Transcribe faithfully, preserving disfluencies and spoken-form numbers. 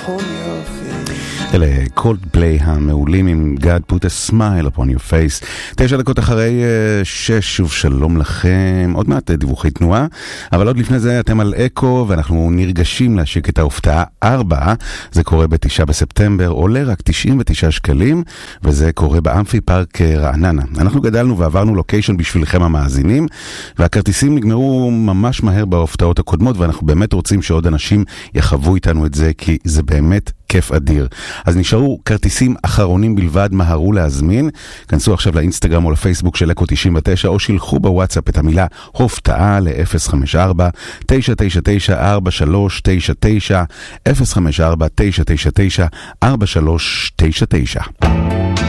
upon your face. אלה קולדפליי המעולים עם God put a smile upon your face. תשע דקות אחרי שש, שוב שלום לכם. עוד מעט דיווחי תנועה, אבל עוד לפני זה אתם על אקו, ואנחנו נרגשים להשיק את ההופעה ארבע. זה קורה בתשעה בספטמבר, עולה רק תשעים ותשעה שקלים, וזה קורה באמפי פארק רעננה. אנחנו גדלנו ועברנו לוקיישן בשבילכם המאזינים, והכרטיסים נגמרו ממש מהר בהופעות הקודמות, ואנחנו באמת רוצים שעוד אנשים יחוו איתנו את זה, כי זה באמת כיף אדיר. אז נשארו כרטיסים אחרונים בלבד, מהרו להזמין. כנסו עכשיו לאינסטגרם או לפייסבוק של אקו תשעים ותשע, או שילחו בוואטסאפ את המילה הופתעה ל-אפס חמש ארבע תשע תשע תשע ארבע שלוש תשע תשע, אפס חמש ארבע תשע תשע תשע ארבע שלוש תשע תשע.